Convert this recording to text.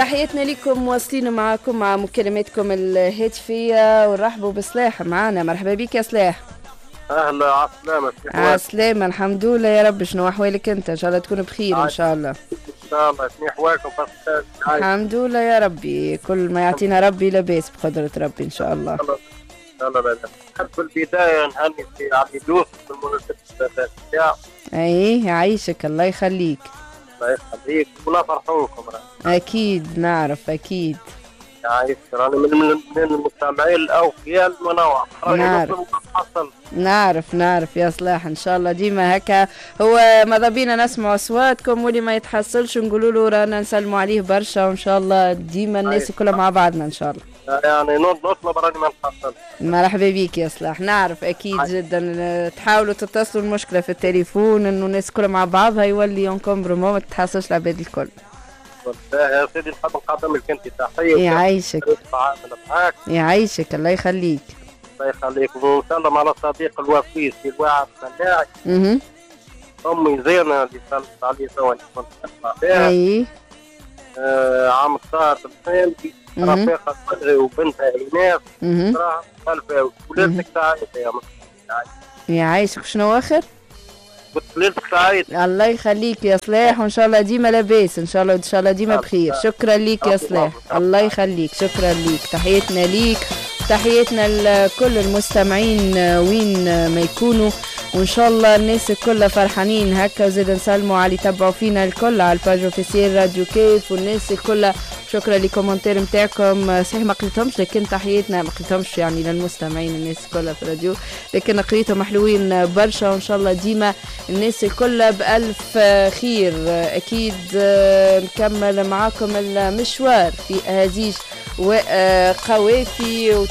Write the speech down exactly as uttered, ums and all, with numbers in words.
تحياتنا لكم، واصلين معكم مع مكالماتكم الهاتفية، ونرحبوا بسلاح معنا. مرحبا بك يا سلاح. اهلا، عالسلامة. عالسلامة الحمد لله يا رب. شنو احوالك انت؟ ان شاء الله تكون بخير. ان شاء الله ان شاء الله. شنو احوالكم؟ الحمد لله يا ربي، كل ما يعطينا ربي لاباس بقدرة ربي ان شاء الله. ان شاء الله. نحب في البداية نهني في عبد يوسف بالمناسبة الثلاثاء. اي يعيشك، الله يخليك. الله يخليك ولا فرحوكم. اكيد نعرف، اكيد يعيشك. راني من, من المستمعين الاوفياء المنوع. نعرف نعرف نعرف يا صلاح. ان شاء الله ديما هكا. هو ماذا بينا نسمع اصواتكم، واللي ما يتحصلش نقولوا له رانا نسلموا عليه برشا، وان شاء الله ديما الناس كلها مع بعضنا ان شاء الله. يعني نطلب راني ما نتحصل. مرحبا بيك يا صلاح. نعرف اكيد عايز. جدا تحاولوا تتصلوا، المشكله في التليفون انه الناس كلها مع بعضها يولي ينكمبرمو ما تتحصلش العباد الكل. يا سيدي نحب نقدم لك انت تحيه. يعيشك يعيشك، الله يخليك. الله يخليك. ونسلم على الصديق الوفي في الواعد السلاعي. اها امي زينه اللي سلمت عليه توا اللي كنت نسمع فيها. اي آه عم طاهر الحامدي، رفيقه بدري وبنتها ايناس. راها خلفها ولادك سعيده يا مصطفى. يعيشك. شنو اخر؟ قلت ليلتك سعيده. الله يخليك يا صلاح، وان شاء الله ديما لاباس ان شاء الله، وان شاء الله ديما بخير. شكرا ليك يا صلاح، الله يخليك. شكرا ليك، تحياتنا ليك، تحياتنا لكل المستمعين وين ما يكونوا، وان شاء الله الناس كلها فرحانين هكا. وزيد نسلموا على تبعوا فينا الكل على الباج اوفيسيال راديو كيف، والناس كلها شكرا لكومنتير نتاعكم. صحيح ما قريتهمش، لكن تحياتنا ما قريتهمش يعني للمستمعين الناس كلها في الراديو، لكن قريتهم حلوين برشا. وان شاء الله ديما الناس كلها بألف خير. اكيد نكمل معاكم المشوار في هزيج وقوافي